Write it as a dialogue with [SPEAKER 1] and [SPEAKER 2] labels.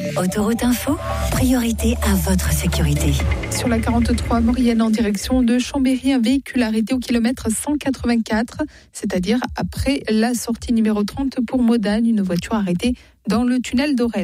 [SPEAKER 1] Autoroute Info, priorité à votre sécurité.
[SPEAKER 2] Sur la 43 Maurienne en direction de Chambéry, un véhicule arrêté au kilomètre 184, c'est-à-dire après la sortie numéro 30 pour Modane, une voiture arrêtée dans le tunnel d'Aurel.